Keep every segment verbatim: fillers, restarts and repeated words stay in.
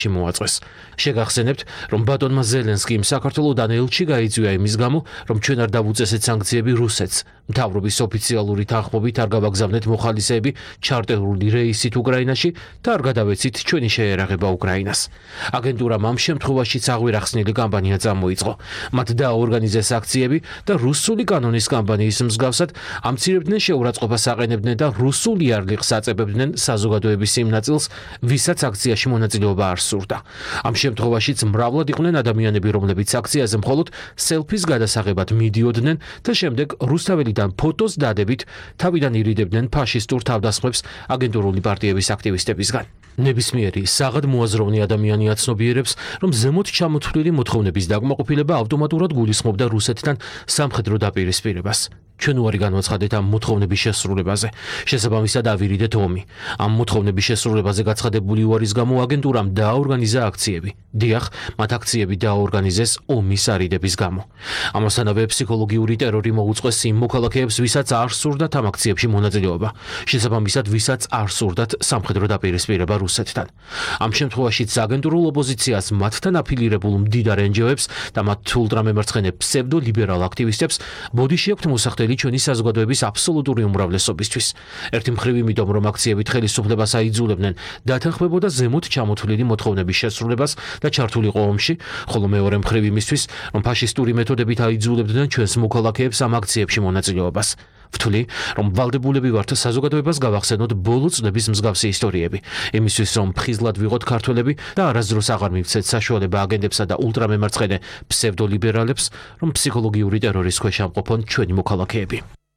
მოაწყვეს. შეგახსენებთ, რომ ბატონმა ზელენსკიმ საქართველოდან ელჩი გაიწვია იმის გამო, რომ ჩვენ არ დავუწესეთ სანქციები რუსეთს. მთავრობის ოფიციალური თანხმობით არ გავაგზავნეთ მოხალისეები ჩარტერული რეისით უკრაინაში და არ გადავეცით ჩვენი შეერაღება უკრაინას. აგენტურამ ამ შემთხვევაშიც აღვირახსნილი კამპანია წამოიწყო. მათ დააორგანიზეს აქციები და რუსული კანონის კამპანიის მსგავსად ამცირებდნენ შეურაცხყოფას აყენებდნენ და რუსულ იარლიხს აწებებდნენ საზოგადოების იმ ნაწილს, ვისაც აქციაში მონაწილეობა არ სურდა. ამ შემთხვევაშიც მრავლად იყვნენ ადამიანები, რომლებიც აქციაზე მხოლოდ სელფის გადასაღებად მიდიოდნენ და შემდეგ რუსთაველიდან ფოტოს დადებით თავიდან ირიდებდნენ ფაშისტურ თავდასხმებს აგენტურული პარტიების აქტივისტებისგან. ნებისმიერი საღად მოაზროვნე ადამიანი აცნობიერებს, რომ ზემოთ ჩამოთვლილი მოთხოვნების დაკმაყოფილება ავტომატურად გულისხმობდა რუსეთთან სამხედრო დაპირისპირებას. ჩვენ უარი განვაცხადეთ ამ მოთხოვნების შესრულებაზე. შესაბამისად ავირიდეთ ომი. ამ მოთხოვნების შესრულებაზე გაცხადებული უარის გამო აგენტურამ დააორგანიზა აქციები. დიახ, მათ აქციები დააორგანიზეს ომის არიდების გამო. ამასთანავე ფსიქოლოგიური ტერორი მოუწყვეს იმ მოქალაქეებს, ვისაც არ სურდათ ამ აქციებში მონაწილეობა. შესაბამისად, ვისაც არ სურდათ სამხედრო დაპირისპირება რუსეთთან. ამ შემთხვევაშიც აგენტურულ ოპოზიციას მათთან აფილირებულ მდიდარ ენჯოებს და მათ ულტრამემარცხენე ფსევდოლიბერალ აქტივისტებს ბოდიში აქვთ მოსახდელი ჩვენი საზოგადოების აბსოლუტური უმრავლესობისთვის. ერთი მხრივ იმიტომ, რომ აქციებით ხელისუფლებას აიძულებდნენ დათანხმებოდა ზემოთ ჩამოთვლილი მოთხოვნების შესრულებას და ჩართულიყო ომში, ხოლო მეორე მხრივ იმისთვის, რომ ფაშისტური მეთოდებით აიძულებდნენ ჩვენს მოქალაქეებს ამ აქციებში მონაწილეობას. ვთვლი, რომ ვალდებულები ვართ საზოგადოებას გავახსენოთ ბოლო წლების მსგავსი ისტორიები, იმისთვის, რომ ფხიზლად ვიღოთ ქართველები და არასდროს აღარ მივცეთ საშუალება აგენტებსა და ულტრამემარცხენე ფსევდოლიბერალებს, რომ ფსიქოლოგიური ტერორის ქვეშ ამყოფონ ჩვენი მოქალაქეები.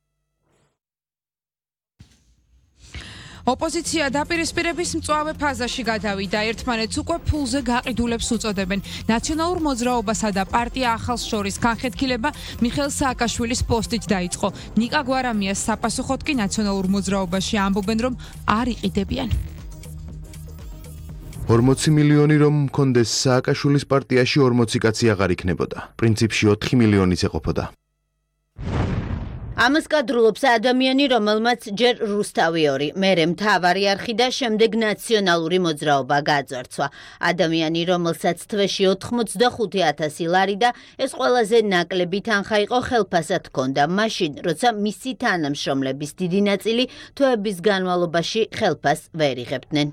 ოპოზიცია დაპირისპირების მწვავე ფაზაში გადავიდა. ერთმანეთს უკვე ფულზე გაყიდულებს უწოდებენ. ნაციონალურ მოძრაობასა და პარტია ახალს შორის განხეთქილება მიხეილ სააკაშვილის პოსტით დაიწყო. ნიკა გვარამიას საპასუხოდ კი ნაციონალურ მოძრაობაში ამბობენ, რომ არ იყიდებიან. ორმოცი მილიონი რომ მქონდეს სააკაშვილის პარტიაში ორმოცი კაცი აღარ იქნებოდა. პრინციპში ოთხი მილიონიც ეყოფოდა. ამას კადრულობს ადამიანი, რომელმაც ჯერ რუსთავი ორი, მერე მთავარი არხი და შემდეგ ნაციონალური მოძრაობა გაძვარცვა. ადამიანი, რომელსაც თვეში ოთხმოცდახუთი ათასი ლარი და ეს ყველაზე ნაკლები თანხა იყო ხელფასად ჰქონდა, მაშინ, როცა მისი თანამშრომლების დიდი ნაწილი თვეების განმავლობაში ხელფასს ვერ იღებდნენ.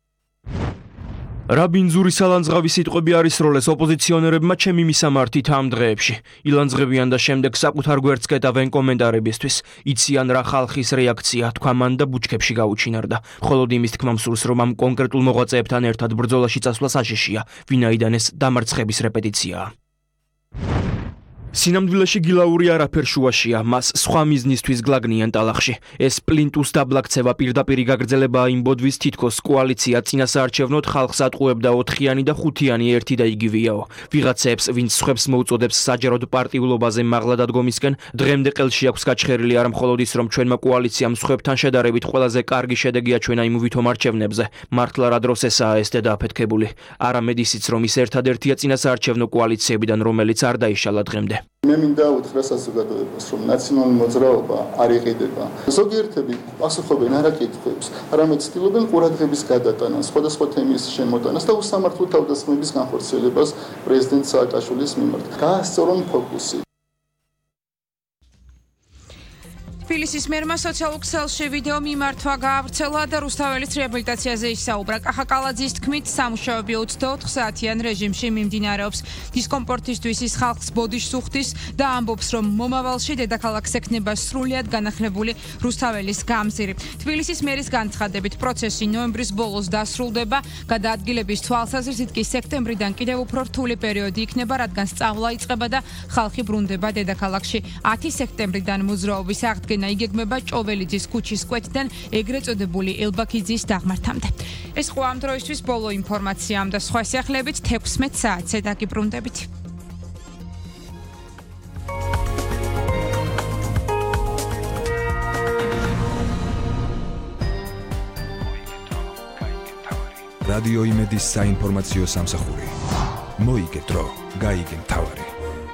რა ბინძური სალანძღავი სიტყვები არ ისროლეს ოპოზიციონერებმა ჩემი მისამართით ამ დღეებში. ილანძღებიან და შემდეგ საკუთარ გვერდს კეტავენ კომენტარებისთვის. იციან რა ხალხის რეაქცია თქვა მან და ბუჩქებში გაუჩინარდა. მხოლოდ იმის თქმა მსურს, რომ ამ კონკრეტულ მოღვაწეებთან ერთად ბრძოლაში წასვლა საშიშია, ვინაიდან ეს დამარცხების რეპეტიციაა. სინამდვილეში გილაური არაფერ შუაშია, მას სხვა მიზნისთვის გლაგნიან ტალახში. ეს პლინტუს დაბლაქცევა პირდაპირი გაგრძელებაა იმ ბოდვის თითქოს კოალიცია წინასაარჩევნოდ ხალხს ატყუებდა ოთხიანი და ხუთიანი ერთი და იგივეაო. ვიღაცებს, ვინც სხვებს მოუწოდებს საჯაროდ პარტიულობაზე მაღლა დადგომისკენ, დღემდე ყელში აქვს გაჩხერილი არა მხოლოდ ის, რომ ჩვენმა კოალიციამ სხვებთან შედარებით ყველაზე კარგი შედეგი აჩვენა იმ ვითომ არჩევნებზე. მართლა რა დროს ესაა ეს დედააფეთქებული. არამედ ისიც, რომ ის ერთადერთია წინასაარჩევნო კოალიციებიდან, რომელიც არ დაიშალა დღემდე. მე მინდა უთხრა საზოგადოებას, რომ ნაციონალური მოძრაობა არ იყიდება. ზოგიერთები პასუხობენ არა კითხვებს, არამედ ცდილობენ ყურადღების გადატანას, სხვადასხვა თემის შემოტანას და უსამართლო თავდასხმების განხორციელებას პრეზიდენტ სააკაშვილის მიმართ. გაასწორონ ფოკუსი. თბილისის მერმა სოციალურ ქსელში ვიდეო მიმართვა გაავრცელა და რუსთაველის რეაბილიტაციაზე ისაუბრა. კახა კალაძის თქმით, სამუშაოები ოცდაოთხ საათიან რეჟიმში მიმდინარეობს. დისკომფორტისთვის ის ხალხს ბოდიშს უხდის და ამბობს, რომ მომავალში დედაქალაქს ექნება სრულიად განახლებული რუსთაველის გამზირი. თბილისის მერის განცხადებით, პროცესი ნოემბრის ბოლოს დასრულდება. გადაადგილების თვალსაზრისით კი სექტემბრიდან კიდევ უფრო რთული პერიოდი იქნება, რადგან სწავლა იწყება და ხალხი ბრუნდება დედაქალაქში. ათი სექტემბრიდან მოძრაობის აღდგენა იგეგმება ჭოველიძის ქუჩის კვეთიდან ეგრეთ წოდებული ელბაქიძის დაღმართამდე. ეს ხო ამ დროისთვის ბოლო ინფორმაციამ და სხვა სიახლეებით თექვსმეტ საათზე დაგიბრუნდებით. რადიო იმედის საინფორმაციო სამსახური. მოიგეთრო, გაიგე მთავარი.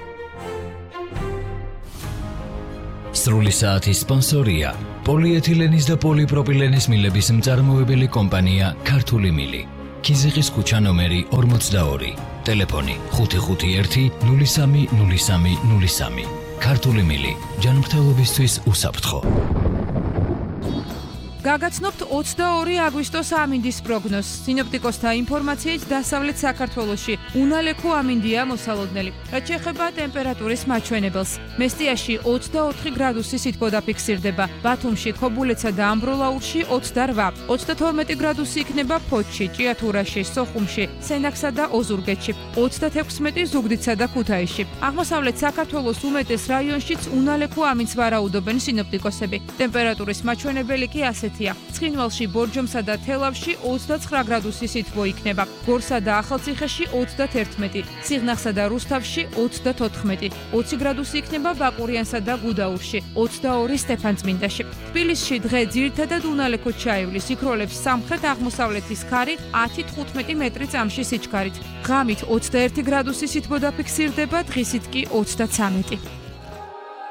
სრული საათის სპონსორია პოლიეთილენის და პოლიპროპილენის მილების მწარმოებელი კომპანია ქართული მილი. ქიზიყის ქუჩა ნომერი ორმოცდაორი, ტელეფონი ხუთი ხუთი ერთი ნული სამი ნული სამი ნული სამი. ქართული მილი, ჯანმრთელობისთვის უსაფრთხო. გაგაცნობთ ოცდაორი აგვისტოს ამინდის პროგნოზს. სინოპტიკოსთა ინფორმაციით დასავლეთ საქართველოში უნალექო ამინდია მოსალოდნელი. რაც შეეხება ტემპერატურის მაჩვენებელს, მესტიაში ოცდაოთხი გრადუსი სითბო დაფიქსირდება, ბათუმში, ქობულეთსა და ამბროლაურში ოცდარვა, ოცდათორმეტი გრადუსი იქნება ფოთში, ჭიათურაში, სოხუმში, სენაკსა და ოზურგეთში, ოცდათექვსმეტი ზუგდიდსა და ქუთაისში. აღმოსავლეთ საქართველოს უმეტეს რაიონშიც უნალექო ამინდს ვარაუდობენ სინოპტიკოსები. ტემპერატურის მაჩვენებელი კი ასეთი ცხინვალში, ბორჯომსა და თელავში ოცდაცხრა გრადუსი სითბო იქნება, გორსა და ახალციხეში ოცდაათერთმეტი, სიღნაღსა და რუსთავში ოცდათოთხმეტი, ოცი გრადუსი იქნება ბაკურიანსა და გუდაურში, ოცდაორი სტეფანწმინდაში. თბილისში დღე ძირითადად უნალექო ჩაივლის, იქროლებს სამხრეთ-აღმოსავლეთის ქარი ათი თხუთმეტი მეტრი წამში სიჩქარით. ღამით ოცდაერთი გრადუსი სითბო დაფიქსირდება, დღისით კი ოცდაცამეტი.